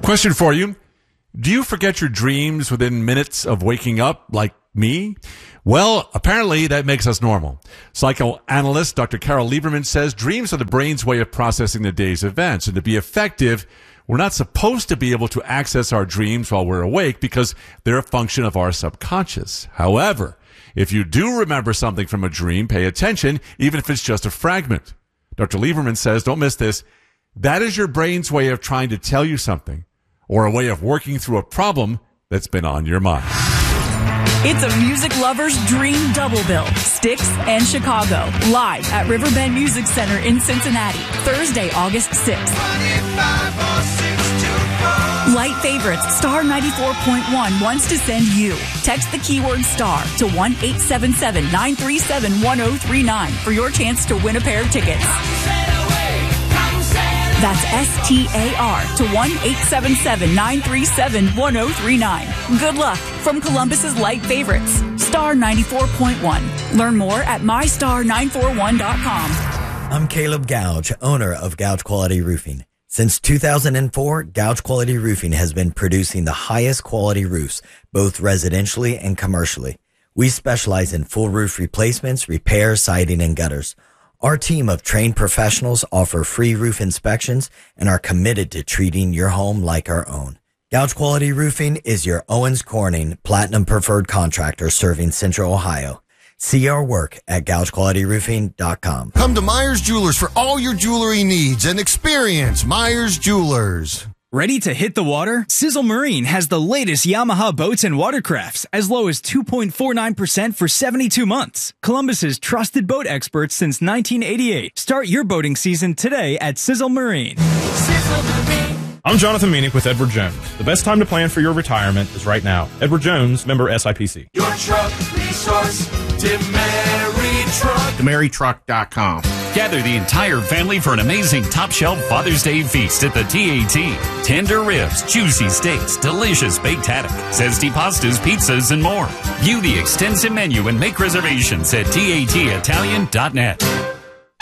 Question for you. Do you forget your dreams within minutes of waking up like me? Well, apparently that makes us normal. Psychoanalyst Dr. Carol Lieberman says dreams are the brain's way of processing the day's events. And to be effective, we're not supposed to be able to access our dreams while we're awake because they're a function of our subconscious. However, if you do remember something from a dream, pay attention, even if it's just a fragment. Dr. Lieberman says, don't miss this, that is your brain's way of trying to tell you something, or a way of working through a problem that's been on your mind. It's a music lover's dream double bill. Styx and Chicago, live at Riverbend Music Center in Cincinnati, Thursday, August 6th. Light Favorites, Star 94.1 wants to send you. Text the keyword STAR to 1-877-937-1039 for your chance to win a pair of tickets. That's STAR to 1-877-937-1039. Good luck from Columbus's Light Favorites, Star 94.1. Learn more at mystar941.com. I'm Caleb Gouge, owner of Gouge Quality Roofing. Since 2004, Gouge Quality Roofing has been producing the highest quality roofs, both residentially and commercially. We specialize in full roof replacements, repairs, siding, and gutters. Our team of trained professionals offer free roof inspections and are committed to treating your home like our own. Gouge Quality Roofing is your Owens Corning Platinum Preferred Contractor serving Central Ohio. See our work at GougeQualityRoofing.com. Come to Myers Jewelers for all your jewelry needs and experience Myers Jewelers. Ready to hit the water? Sizzle Marine has the latest Yamaha boats and watercrafts as low as 2.49% for 72 months. Columbus's trusted boat experts since 1988. Start your boating season today at Sizzle Marine. Sizzle Marine. I'm Jonathan Meanick with Edward Jones. The best time to plan for your retirement is right now. Edward Jones, member SIPC. Your truck resource, DeMaryTruck. DeMaryTruck.com. Gather the entire family for an amazing top-shelf Father's Day feast at the TAT. Tender ribs, juicy steaks, delicious baked haddock, zesty pastas, pizzas, and more. View the extensive menu and make reservations at tatitalian.net.